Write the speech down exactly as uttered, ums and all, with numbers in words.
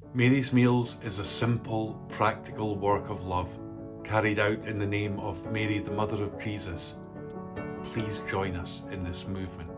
Mary's Meals is a simple, practical work of love carried out in the name of Mary, the Mother of Jesus. Please join us in this movement.